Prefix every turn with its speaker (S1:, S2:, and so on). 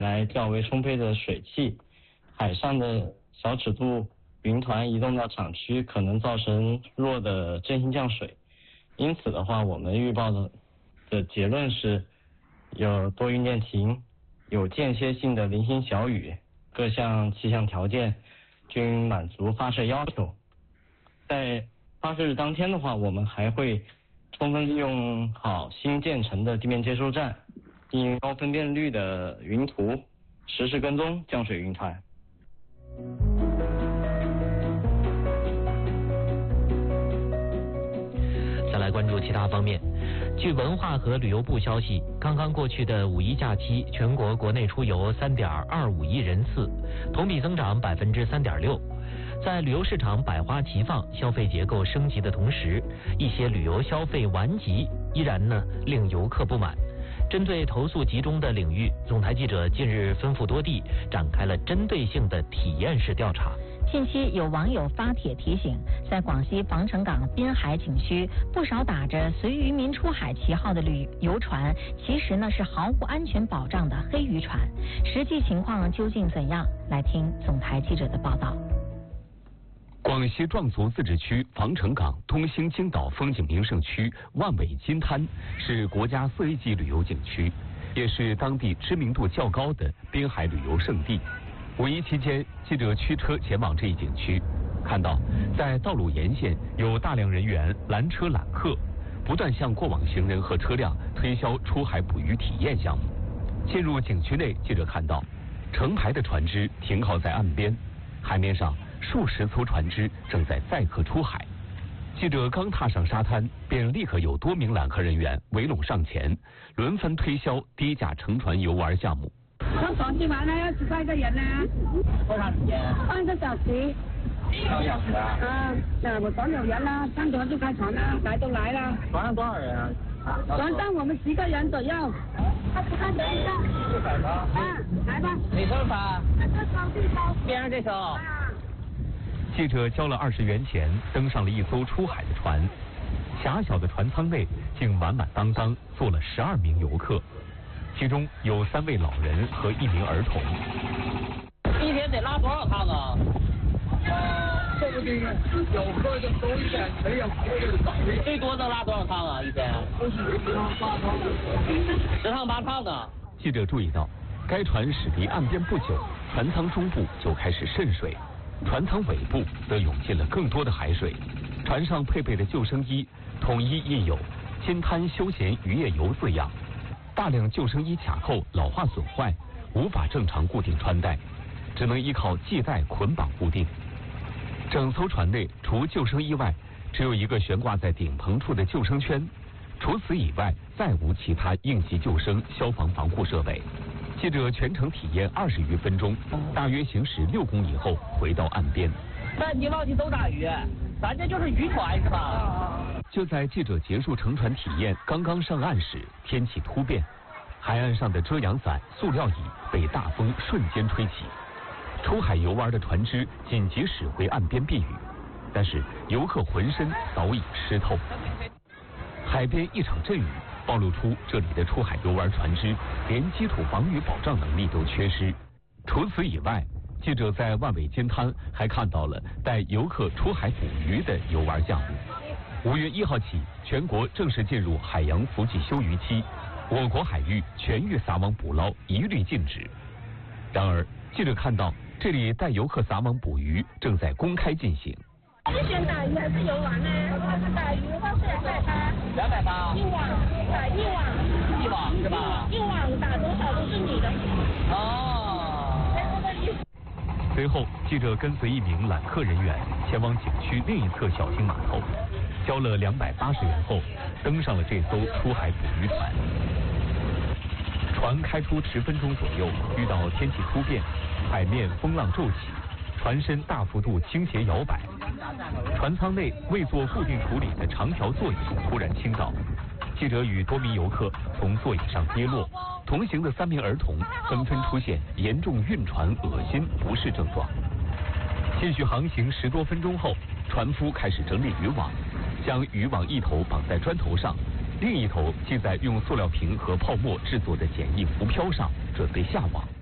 S1: 来较为充沛的水汽，海上的小尺度云团移动到厂区，可能造成弱的正性降水。因此的话，我们预报的结论是，有多云见晴，有间歇性的零星小雨，各项气象条件均满足发射要求。在发射日当天的话，我们还会充分利用好新建成的地面接收站，进行高分辨率的云图，实时跟踪降水云团。
S2: 再来关注其他方面。据文化和旅游部消息，刚刚过去的五一假期，全国国内出游3.25亿人次，同比增长3.6%。在旅游市场百花齐放、消费结构升级的同时，一些旅游消费顽疾依然令游客不满。针对投诉集中的领域，总台记者近日奔赴多地，展开了针对性的体验式调查。
S3: 近期有网友发帖提醒，在广西防城港滨海景区，不少打着随渔民出海旗号的旅游船，其实是毫无安全保障的黑渔船。实际情况究竟怎样？来听总台记者的报道。
S4: 广西壮族自治区防城港东兴金岛风景名胜区万尾金滩是国家4A 级旅游景区，也是当地知名度较高的滨海旅游胜地。五一期间，记者驱车前往这一景区，看到在道路沿线有大量人员拦车揽客，不断向过往行人和车辆推销出海捕鱼体验项目。进入景区内，记者看到成排的船只停靠在岸边，海面上数十艘船只正在载客出海。记者刚踏上沙滩，便立刻有多名揽客人员围拢上前，轮番推销低价乘船游玩项目。
S5: 上船去玩呢，要几块一个人呢？
S1: 多长时间
S5: 半个小时。
S1: 1个小时啊？
S5: 那我船有人了，上船就开船了，来都来了。
S1: 船上多少人啊？
S5: 船上我们10个人左右。他10个人上。
S1: 100吧。
S5: 来吧。
S1: 哪艘船？
S5: 这艘。
S1: 边上这艘。
S4: 记者交了20元钱，登上了一艘出海的船。狭小的船舱内竟满满当当坐了12名游客，其中有3位老人和1名儿童。
S1: 一天得拉多少趟啊？
S6: 说不定有客就多一点，没有客就少一点。
S1: 最多能拉多少趟啊？一天？
S6: 都是10趟8趟
S1: ，10趟8趟呢。
S4: 记者注意到，该船驶离岸边不久，船舱中部就开始渗水，船舱尾部则涌进了更多的海水。船上配备的救生衣统一印有“金滩休闲渔业游”字样，大量救生衣卡扣老化损坏，无法正常固定穿戴，只能依靠系带捆绑固定。整艘船内除救生衣外，只有一个悬挂在顶棚处的救生圈，除此以外再无其他应急救生、消防防护设备。记者全程体验20余分钟，大约行驶6公里后回到岸边。
S1: 那你往起都打鱼，咱这就是渔船是吧？
S4: 就在记者结束乘船体验刚刚上岸时，天气突变，海岸上的遮阳伞、塑料椅被大风瞬间吹起。出海游玩的船只紧急驶回岸边避雨，但是游客浑身早已湿透。海边一场阵雨暴露出这里的出海游玩船只连基础防雨保障能力都缺失。除此以外，记者在万尾金滩还看到了带游客出海捕鱼的游玩项目。5月1号起，全国正式进入海洋伏季休渔期，我国海域全域撒网捕捞一律禁止。然而，记者看到这里带游客撒网捕鱼正在公开进行。
S5: 是选打鱼还是游玩呢？打鱼的话是
S1: 280。
S5: 一网打一网。
S1: 一网是吧？
S5: 一网打多少都是你的。
S4: 随后，记者跟随1名揽客人员前往景区另一侧小型码头，交了280元后，登上了这艘出海捕鱼船。船开出10分钟左右，遇到天气突变，海面风浪骤起，船身大幅度倾斜摇摆，船舱内未做固定处理的长条座椅突然倾倒，记者与多名游客从座椅上跌落，同行的3名儿童纷纷出现严重晕船、恶心、不适症状。继续航行10多分钟后，船夫开始整理渔网，将渔网一头绑在砖头上，另一头系在用塑料瓶和泡沫制作的简易浮漂上，准备下网。